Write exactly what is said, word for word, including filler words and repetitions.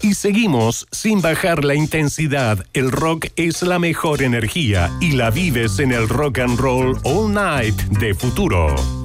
Y seguimos sin bajar la intensidad. El rock es la mejor energía y la vives en el Rock and Roll All Night de Futuro.